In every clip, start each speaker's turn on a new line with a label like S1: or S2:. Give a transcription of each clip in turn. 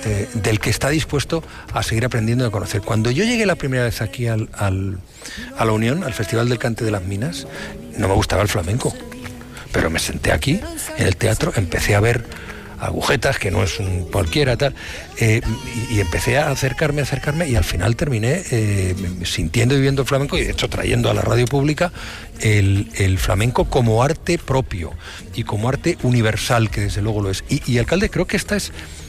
S1: del que está dispuesto a seguir aprendiendo y a conocer. Cuando yo llegué la primera vez aquí a la Unión, al Festival del Cante de las Minas, no me gustaba el flamenco, pero me senté aquí, en el teatro, empecé a ver agujetas, que no es un cualquiera, tal, y empecé a acercarme, y al final terminé sintiendo y viviendo el flamenco, y de hecho trayendo a la radio pública el flamenco como arte propio y como arte universal, que desde luego lo es. Y alcalde, creo que esta es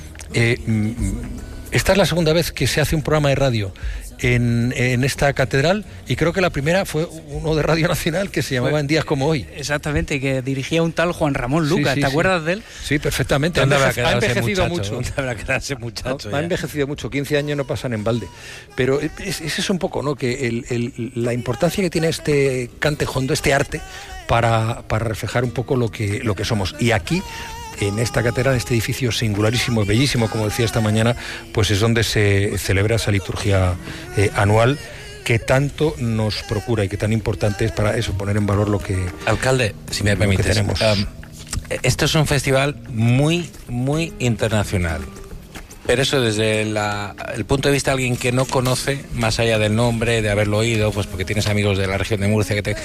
S1: la segunda vez que se hace un programa de radio en esta catedral, y creo que la primera fue uno de Radio Nacional que se llamaba En Días Como Hoy.
S2: Exactamente, que dirigía un tal Juan Ramón Lucas, ¿te acuerdas de él?
S1: Sí, perfectamente. Ha envejecido mucho.
S3: ¿Dónde habrá quedado ese muchacho?
S1: Ha envejecido mucho, 15 años no pasan en balde. Pero ese es un poco, ¿no?, que la importancia que tiene este cante jondo, este arte, para reflejar un poco lo que somos. Y aquí, en esta catedral, en este edificio singularísimo, bellísimo, como decía esta mañana, pues es donde se celebra esa liturgia anual que tanto nos procura y que tan importante es para eso, poner en valor lo que...
S3: Alcalde, si me permites, tenemos. Esto es un festival muy, muy internacional. Pero eso desde el punto de vista de alguien que no conoce, más allá del nombre, de haberlo oído, pues porque tienes amigos de la región de Murcia que te...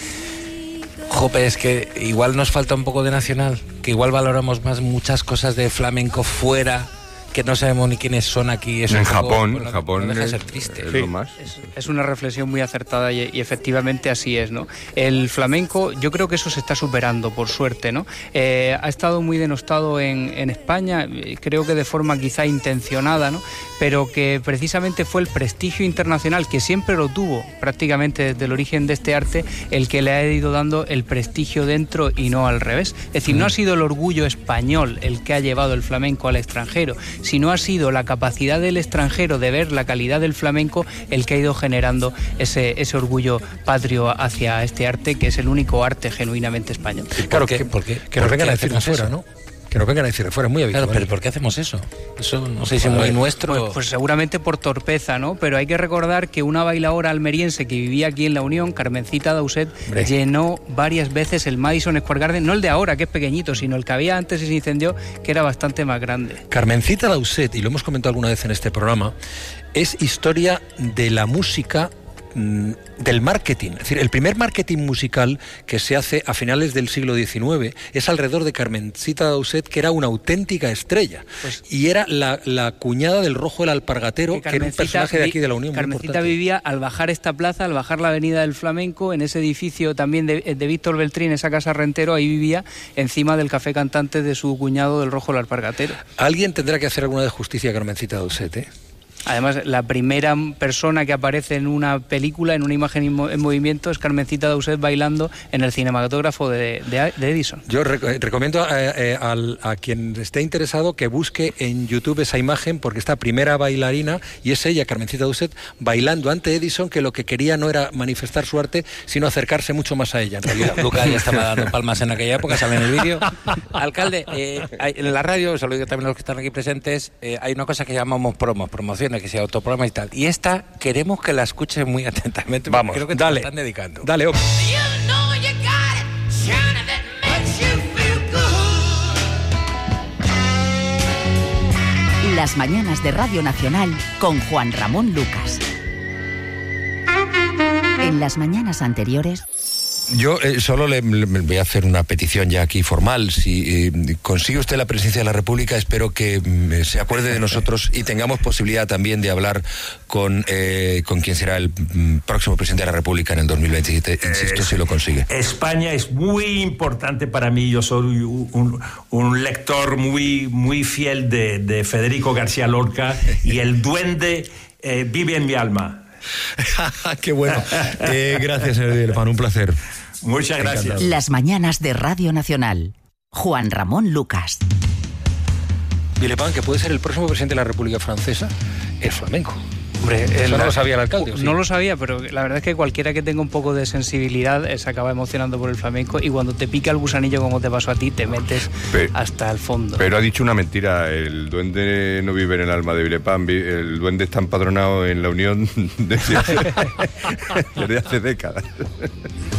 S3: Jope, es que igual nos falta un poco de nacional, que igual valoramos más muchas cosas de flamenco fuera, que no sabemos ni quiénes son aquí. Eso
S4: en
S3: poco,
S4: Japón,
S3: no
S4: Japón
S3: deja de ser triste.
S4: Es lo más.
S2: Es una reflexión muy acertada y efectivamente así es, ¿no? El flamenco, yo creo que eso se está superando, por suerte, ¿no? Ha estado muy denostado en España, creo que de forma quizá intencionada, ¿no? Pero que precisamente fue el prestigio internacional, que siempre lo tuvo prácticamente desde el origen de este arte, el que le ha ido dando el prestigio dentro y no al revés. Es decir, no ha sido el orgullo español el que ha llevado el flamenco al extranjero, sino ha sido la capacidad del extranjero de ver la calidad del flamenco el que ha ido generando ese orgullo patrio hacia este arte, que es el único arte genuinamente español.
S3: Claro, ¿por qué?
S1: Que nos vengan a decir de fuera, ¿no? Que nos vengan a decir de fuera, es muy habitual.
S3: Claro, pero ¿por qué hacemos eso? Eso no sé si es muy nuestro.
S2: Pues seguramente por torpeza, ¿no? Pero hay que recordar que una bailaora almeriense que vivía aquí en la Unión, Carmencita Dauset, llenó varias veces el Madison Square Garden, no el de ahora, que es pequeñito, sino el que había antes y se incendió, que era bastante más grande.
S1: Carmencita Dauset, y lo hemos comentado alguna vez en este programa, es historia de la música, del marketing. Es decir, el primer marketing musical que se hace a finales del siglo XIX es alrededor de Carmencita Dauset, que era una auténtica estrella. Pues, y era la cuñada del Rojo el Alpargatero, que era un personaje de aquí de la Unión.
S2: Carmencita vivía al bajar esta plaza, al bajar la Avenida del Flamenco, en ese edificio también de Víctor Beltrín, esa casa Rentero, ahí vivía encima del café cantante de su cuñado del Rojo el Alpargatero.
S1: Alguien tendrá que hacer alguna de justicia a Carmencita Dauset, ¿eh?
S2: Además, la primera persona que aparece en una película, en una imagen en movimiento, es Carmencita Dauset bailando en el cinematógrafo de Edison.
S1: Yo recomiendo a quien esté interesado que busque en YouTube esa imagen, porque está primera bailarina y es ella, Carmencita Dauset, bailando ante Edison, que lo que quería no era manifestar su arte, sino acercarse mucho más a ella, en realidad.
S3: Lucas ya estaba dando palmas en aquella época, sale en el vídeo. Alcalde, en la radio, se lo digo también a los que están aquí presentes, hay una cosa que llamamos promociones, que sea autoprograma y tal. Y esta queremos que la escuchen muy atentamente.
S1: Vamos,
S3: creo que te la están dedicando.
S1: Dale, hombre.
S5: Las mañanas de Radio Nacional con Juan Ramón Lucas. En las mañanas anteriores...
S1: Yo solo le voy a hacer una petición ya aquí formal. Si consigue usted la presidencia de la República, espero que se acuerde de nosotros y tengamos posibilidad también de hablar con quien será el próximo presidente de la República en el 2027. Insisto, si lo consigue.
S6: España es muy importante para mí. Yo soy un lector muy fiel de Federico García Lorca y el duende vive en mi alma.
S1: ¡Qué bueno! Gracias, señor Villepán, un placer.
S6: Muchas gracias.
S5: Las mañanas de Radio Nacional. Juan Ramón Lucas.
S1: Villepán, que puede ser el próximo presidente de la República Francesa, es flamenco.
S2: Hombre,
S1: eso no lo sabía el alcalde, ¿o sí?
S2: No lo sabía, pero la verdad es que cualquiera que tenga un poco de sensibilidad se acaba emocionando por el flamenco, y cuando te pica el gusanillo como te pasó a ti, te metes hasta el fondo.
S4: Pero ha dicho una mentira, el duende no vive en el alma de Villepán, el duende está empadronado en la Unión desde hace décadas.